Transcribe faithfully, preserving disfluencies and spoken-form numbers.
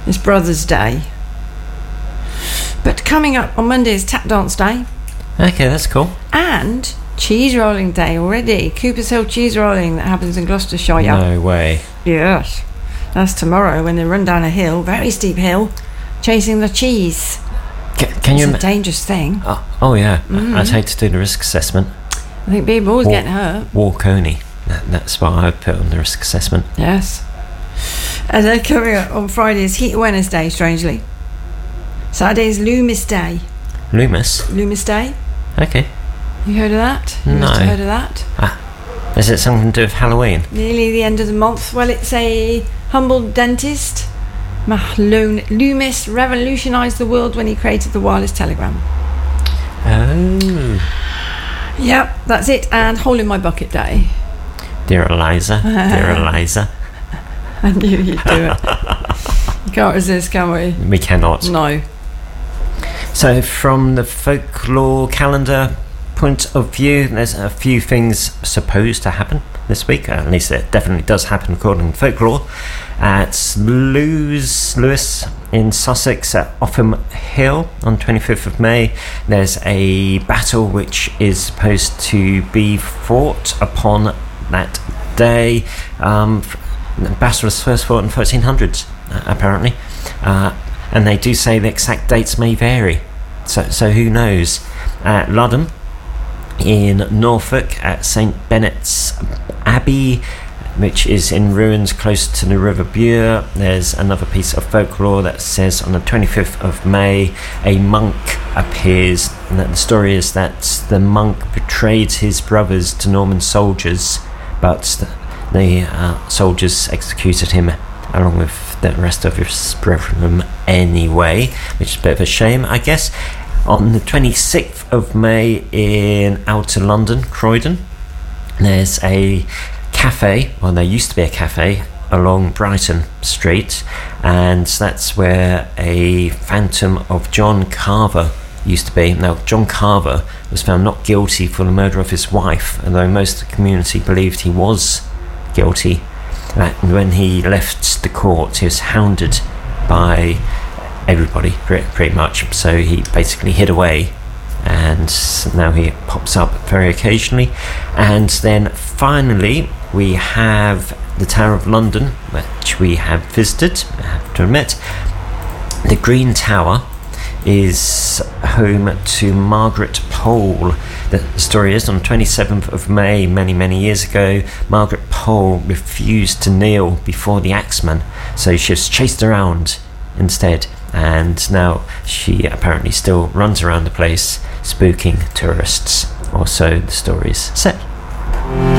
It's Brothers' Day. But coming up on Monday is Tap Dance Day. Okay, that's cool. And Cheese Rolling Day already. Cooper's Hill Cheese Rolling that happens in Gloucestershire. No way. Yes. That's tomorrow when they run down a hill, very steep hill, chasing the cheese. Can, can it's you? a im- dangerous thing. Oh, oh yeah. Mm. I'd hate to do the risk assessment. I think people always Walk, getting hurt. Walk only. That, that's what I would put on the risk assessment. Yes. And then coming up on Friday is Heat Awareness Day, strangely. Saturday is Loomis Day. Loomis? Loomis Day. Okay. You heard of that? You No. must have heard of that. Ah. Is it something to do with Halloween? Nearly the end of the month. Well, it's a humble dentist. Mahlon Loomis revolutionised the world when he created the wireless telegram. Oh. Yep, that's it. And Hole in My Bucket Day. Dear Eliza. Dear Eliza. I knew you'd do it. You can't resist, can we? We cannot. No. So, from the folklore calendar point of view, there's a few things supposed to happen this week. At least it definitely does happen according to folklore. At Lewes, Lewis in Sussex at Offham Hill on twenty-fifth of May, there's a battle which is supposed to be fought upon that day. Um, the battle was first fought in thirteen hundreds, uh, apparently. Uh, and they do say the exact dates may vary. So, so who knows? At Ludham in Norfolk at Saint Benet's Abbey, which is in ruins close to the River Bure, there's another piece of folklore that says on the twenty-fifth of May a monk appears, and that the story is that the monk betrayed his brothers to Norman soldiers, but the, the uh, soldiers executed him along with the rest of his brethren anyway, which is a bit of a shame, I guess. On the twenty-sixth of May in Outer London, Croydon, there's a cafe, well there used to be a cafe along Brighton Street, and that's where a phantom of John Carver used to be. Now, John Carver was found not guilty for the murder of his wife, although most of the community believed he was guilty. And when he left the court, he was hounded by everybody, pretty, pretty much. So he basically hid away, and now he pops up very occasionally. And then finally, we have the Tower of London, which we have visited, I have to admit. The Green Tower is home to Margaret Pole. The story is on the twenty-seventh of May, many, many years ago, Margaret Pole refused to kneel before the axeman, so she was chased around instead, and now she apparently still runs around the place spooking tourists, or so the story's said.